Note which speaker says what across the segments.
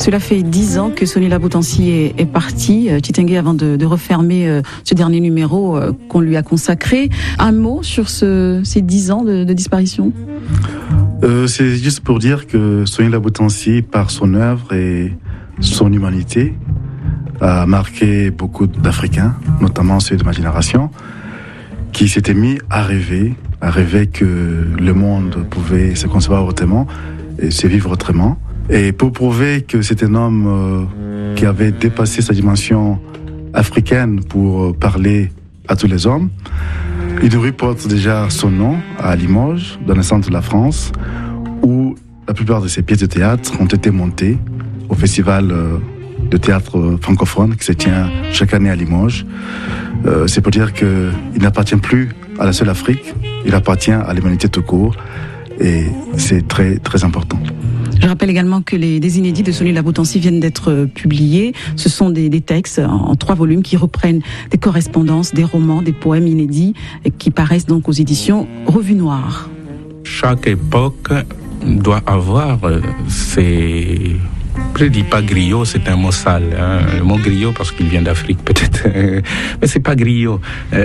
Speaker 1: Cela fait 10 ans que Sony Laboutansi est parti. Titengue, avant de refermer ce dernier numéro qu'on lui a consacré, un mot sur ces 10 ans de disparition?
Speaker 2: C'est juste pour dire que Sony Laboutansi, par son œuvre et son humanité, a marqué beaucoup d'Africains, notamment ceux de ma génération, qui s'étaient mis à rêver que le monde pouvait se concevoir autrement et se vivre autrement. Et pour prouver que c'est un homme qui avait dépassé sa dimension africaine pour parler à tous les hommes, une rue porte déjà son nom à Limoges, dans le centre de la France, où la plupart de ses pièces de théâtre ont été montées au festival de théâtre francophone qui se tient chaque année à Limoges. C'est pour dire qu'il n'appartient plus à la seule Afrique, il appartient à l'humanité tout court, et c'est très, très important.
Speaker 1: Je rappelle également que des inédits de Sony Laboutansi viennent d'être publiés. Ce sont des textes en 3 volumes qui reprennent des correspondances, des romans, des poèmes inédits qui paraissent donc aux éditions Revue Noire.
Speaker 3: Chaque époque doit avoir ses... Je ne dis pas griot, c'est un mot sale. Le mot griot parce qu'il vient d'Afrique peut-être, mais c'est pas griot.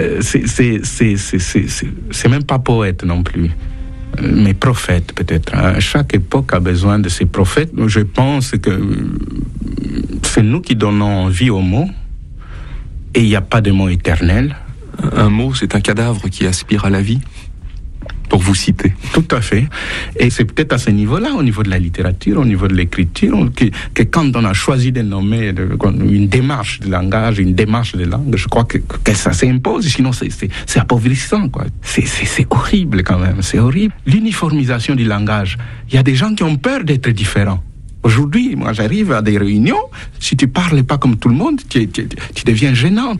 Speaker 3: C'est même pas poète non plus. Mais prophètes peut-être. Chaque époque a besoin de ses prophètes. Je pense que c'est nous qui donnons vie aux mots et il n'y a pas de mot éternel.
Speaker 4: Un mot, c'est un cadavre qui aspire à la vie, pour vous citer.
Speaker 3: Tout à fait. Et c'est peut-être à ce niveau-là, au niveau de la littérature, au niveau de l'écriture, que quand on a choisi de nommer une démarche de langage, une démarche de langue, je crois que ça s'impose, sinon c'est appauvrissant, quoi. C'est horrible quand même, c'est horrible. L'uniformisation du langage, il y a des gens qui ont peur d'être différents. Aujourd'hui, moi j'arrive à des réunions, si tu parles pas comme tout le monde, tu deviens gênante.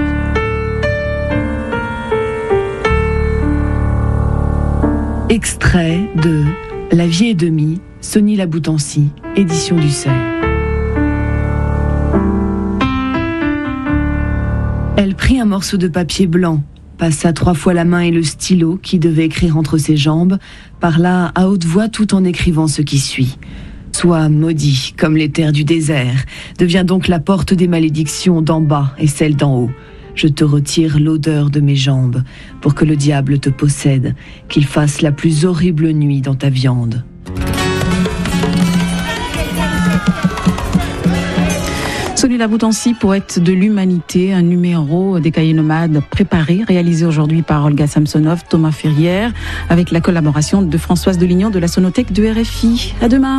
Speaker 5: Extrait de La vie et demie, Sony Laboutansi, édition du Seuil. Elle prit un morceau de papier blanc, passa 3 fois la main et le stylo qui devait écrire entre ses jambes, parla à haute voix tout en écrivant ce qui suit. Sois maudit comme les terres du désert, deviens donc la porte des malédictions d'en bas et celle d'en haut. Je te retire l'odeur de mes jambes, pour que le diable te possède, qu'il fasse la plus horrible nuit dans ta viande.
Speaker 1: Sony Laboutansi, poète de l'humanité, un numéro des Cahiers Nomades préparé, réalisé aujourd'hui par Olga Samsonov, Thomas Ferrière, avec la collaboration de Françoise Delignon de la Sonothèque de RFI. À demain.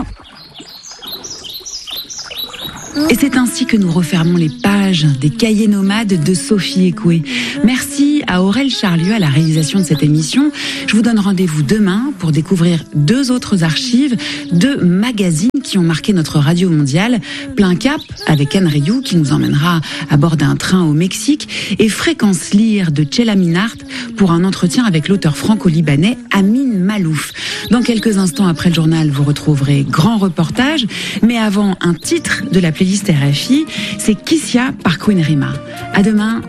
Speaker 5: Et c'est ainsi que nous refermons les pages des Cahiers Nomades de Sophie Ekoué. Merci à Aurel Charlieu à la réalisation de cette émission. Je vous donne rendez-vous demain pour découvrir 2 autres archives, 2 magazines qui ont marqué notre radio mondiale. Plein Cap avec Anne Rioux qui nous emmènera à bord d'un train au Mexique et Fréquence Lire de Tchela Minart pour un entretien avec l'auteur franco-libanais Amin Malouf. Dans quelques instants après le journal, vous retrouverez Grand Reportage, mais avant un titre de la playlist RFI, c'est Kissia par Queen Rima. À demain.